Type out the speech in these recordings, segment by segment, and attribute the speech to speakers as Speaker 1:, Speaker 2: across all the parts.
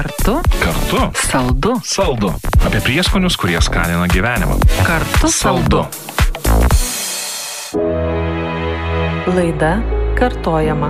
Speaker 1: Kartu. Saldu. Apie prieskonius, kurie skanina gyvenimą.
Speaker 2: Kartu saldu. Laida kartojama.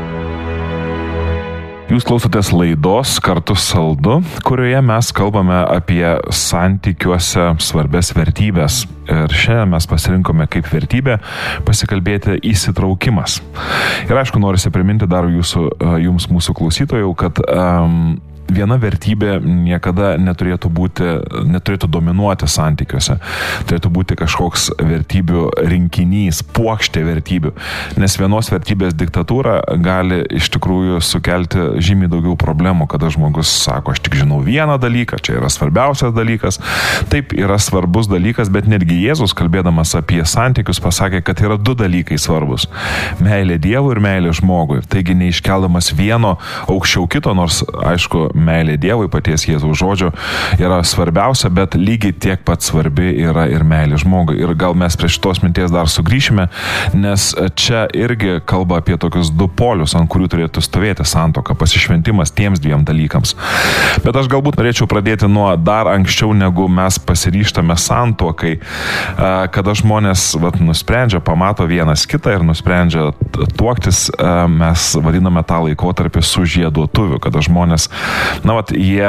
Speaker 1: Jūs klausotės laidos Kartu saldu, kurioje mes kalbame apie santykiuose svarbės vertybės. Ir šiandien mes pasirinkome kaip vertybę pasikalbėti įsitraukimas. Ir aišku, norisi priminti dar jums mūsų klausytojų, kad viena vertybė niekada neturėtų dominuoti santykiuose. Turėtų būti kažkoks vertybių rinkinys, puokštė vertybių. Nes vienos vertybės diktatūra gali iš tikrųjų sukelti žymiai daugiau problemų, kada žmogus sako, aš tik žinau vieną dalyką, čia yra svarbiausias dalykas. Taip, yra svarbus dalykas, bet netgi Jėzus, kalbėdamas apie santykius, pasakė, kad yra du dalykai svarbus. Meilė Dievui ir meilė žmogui. Taigi neiškeldamas vieno aukščiau kito, nors aišku, meilė Dievui, paties Jėzaus žodžio yra svarbiausia, bet lygiai tiek pat svarbi yra ir meilė žmogui. Ir gal mes prie šitos minties dar sugrįšime, nes čia irgi kalba apie tokius du polius, ant kurių turėtų stovėti santuoka, pasišventimas tiems dviem dalykams. Bet aš galbūt norėčiau pradėti nuo dar anksčiau, negu mes pasiryštame santuokai, kada žmonės nusprendžia, pamato vienas kitą ir nusprendžia tuoktis, mes vadiname tą laikotarpį sužieduotuviu, kada žmonės jie,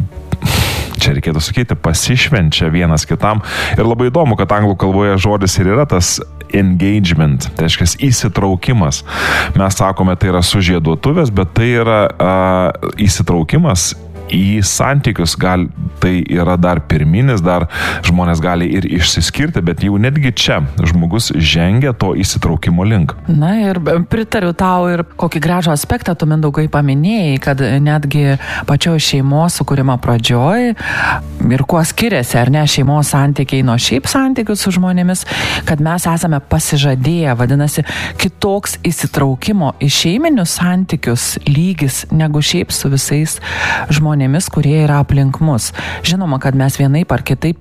Speaker 1: čia reikėtų sakyti, pasišvenčia vienas kitam. Ir labai įdomu, kad anglų kalboje žodis ir yra tas engagement, tai reiškia įsitraukimas. Mes sakome, tai yra sužieduotuvės, bet tai yra įsitraukimas į santykius, tai yra dar pirminis, dar žmonės gali ir išsiskirti, bet jau netgi čia žmogus žengia to įsitraukimo link.
Speaker 2: Na ir pritariu tau ir kokį gražų aspektą tu, Mindaugai, paminėjai, kad netgi pačioj šeimos sukūrimo pradžioj ir kuo skiriasi, ar ne, šeimos santykiai nuo šiaip santykių su žmonėmis, kad mes esame pasižadėję, vadinasi, kitoks įsitraukimo į šeiminius santykius lygis negu šiaip su visais žmonėmis, kurie yra aplink mus. Žinoma, kad mes vienaip ar kitaip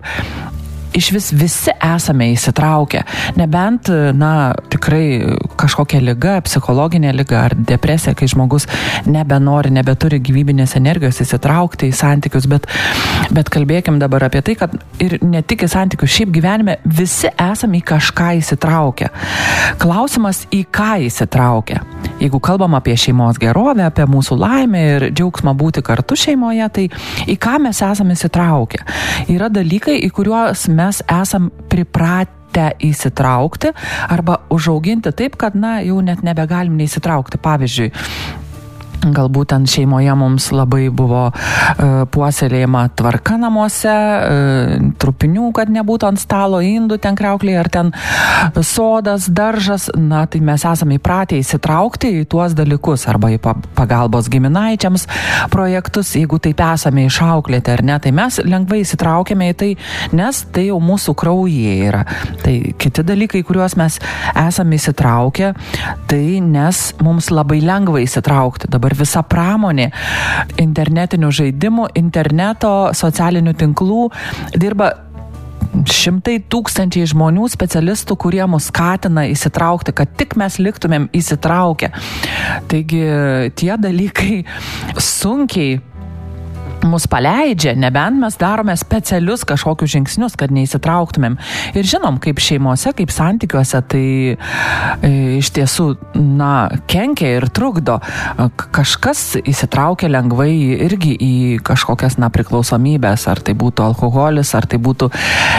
Speaker 2: visi esame įsitraukę. Nebent, tikrai kažkokia liga, psichologinė liga ar depresija, kai žmogus nebeturi gyvybinės energijos įsitraukti į santykius, bet kalbėkim dabar apie tai, kad ir ne tik į santykius, šiaip gyvenime visi esame į kažką įsitraukę. Klausimas, į ką įsitraukę. Jeigu kalbam apie šeimos gerovę, apie mūsų laimę ir džiaugsmą būti kartu šeimoje, tai į ką mes esame įsitraukę. Yra dalykai, į kuriuos mes esam pripratę įsitraukti arba užauginti taip, kad jau net nebegalim neįsitraukti. Pavyzdžiui, galbūt ten šeimoje mums labai buvo puoselėjama tvarka namuose, trupinių, kad nebūtų ant stalo, indų ten kriauklėje, ar ten sodas, daržas, tai mes esame įpratę įsitraukti į tuos dalykus, arba į pagalbos giminaičiams projektus, jeigu taip esame išauklėti ar ne, tai mes lengvai įsitraukėme į tai, nes tai jau mūsų kraujyje yra. Tai kiti dalykai, kuriuos mes esame įsitraukę, tai nes mums labai lengva įsitraukti. Dabar visa pramonė internetinių žaidimų, interneto, socialinių tinklų dirba šimtai tūkstančiai žmonių, specialistų, kurie mus skatina įsitraukti, kad tik mes liktumėm įsitraukę. Taigi tie dalykai sunkiai mus paleidžia, nebent mes darome specialius kažkokius žingsnius, kad neįsitrauktumėm. Ir žinom, kaip šeimose, kaip santykiuose, tai iš tiesų, kenkia ir trukdo. Kažkas įsitraukia lengvai irgi į kažkokias priklausomybės, ar tai būtų alkoholis, ar tai būtų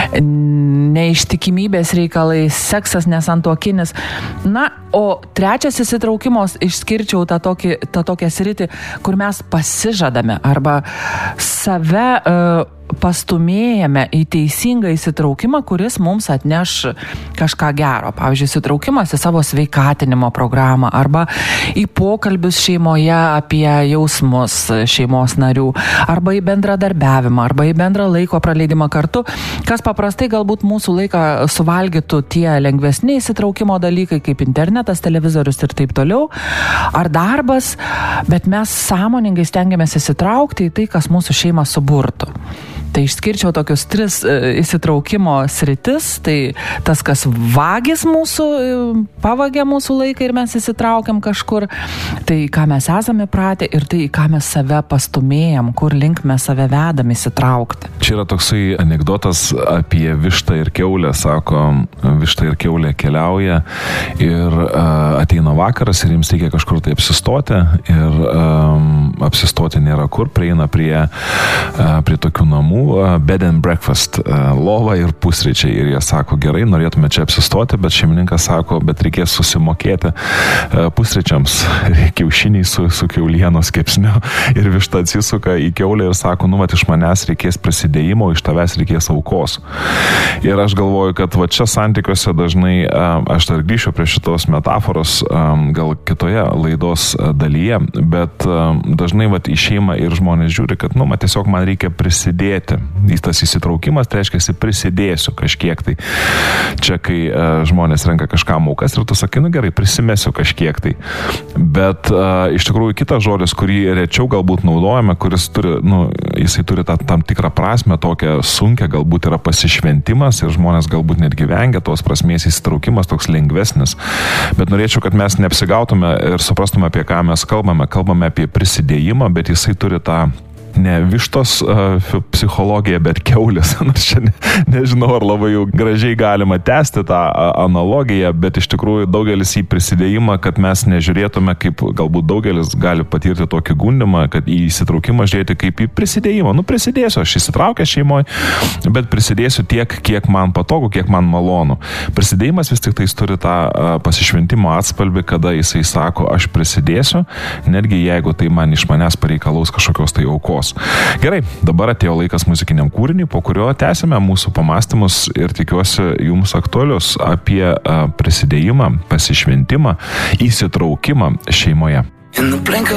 Speaker 2: neištikimybės reikalai, seksas nesantuokinis. O trečias įsitraukimas, išskirčiau tą tokią sritį, kur mes pasižadame arba save pastumėjame į teisingą įsitraukimą, kuris mums atneš kažką gero. Pavyzdžiui, įsitraukimas į savo sveikatinimo programą arba į pokalbius šeimoje apie jausmus šeimos narių, arba į bendradarbiavimą, arba į bendrą laiko praleidimą kartu, kas paprastai galbūt mūsų laiką suvalgytų tie lengvesni įsitraukimo dalykai, kaip internetas, televizorius ir taip toliau, ar darbas, bet mes sąmoningai stengiamės įsitraukti į tai, kas mūsų šeimą suburtų. Tai išskirčiau tokius 3 įsitraukimo sritis, tai tas, kas vagis mūsų, pavagia mūsų laiką ir mes įsitraukiam kažkur, tai ką mes esame pratę ir tai, ką mes save pastumėjam, kur link mes save vedam įsitraukti.
Speaker 1: Čia yra toksai anekdotas apie vištą ir kiaulę, sako, višta ir kiaulė keliauja ir ateina vakaras ir jiems reikia kažkur tai apsistoti ir apsistoti nėra kur, prieina prie tokių namų, bed and breakfast, lova ir pusryčiai. Ir jie sako, gerai, norėtume čia apsistoti, bet šeimininkas sako, bet reikės susimokėti pusryčiams, kiaušiniai su kiaulienos kepsniu. Ir višta atsisuka į kiaulę ir sako, iš manęs reikės prisidėjimo, iš tavęs reikės aukos. Ir aš galvoju, kad va čia santykiuose dažnai, aš dar grįšiu prie šitos metaforos, gal kitoje laidos dalyje, bet dažnai va į šeimą ir žmonės žiūri, kad tiesiog man reikia prisidėti. Tas įsitraukimas, tai reiškia, prisidėsiu kažkiek tai. Čia, kai žmonės renka kažką aukas ir tu sakai, gerai, prisimesiu kažkiek tai. Bet iš tikrųjų kitas žodis, kurį rečiau galbūt naudojame, kuris turi, jisai turi tam tikrą prasme, tokią sunkę, galbūt yra pasišventimas ir žmonės galbūt netgi vengia tos prasmės, įsitraukimas toks lengvesnis. Bet norėčiau, kad mes neapsigautume ir suprastume, apie ką mes kalbame. Kalbame apie prisidėjimą, bet jisai turi tą ne vištos psichologija, bet kiaulės. Nors čia nežinau, ar labai jau gražiai galima tęsti tą analogiją, bet iš tikrųjų daugelis į prisidėjimą, kad mes nežiūrėtume, kaip galbūt daugelis gali patirti tokį gundimą, kad į įsitraukimą žiūrėti kaip į prisidėjimą. Prisidėsiu, aš įsitraukęs šeimoje, bet prisidėsiu tiek, kiek man patogu, kiek man malonu. Prisidėjimas vis tik tai turi tą pasišventimo atspalvį, kada jisai sako, aš prisidėsiu, netgi jeigu tai man iš manęs pareikalaus kažkokios tai aukos. Gerai, dabar atėjo laikas muzikiniam kūriniui, po kurio tęsime mūsų pamastymus ir tikiuosi jums aktualius apie prisidėjimą, pasišventimą, įsitraukimą šeimoje.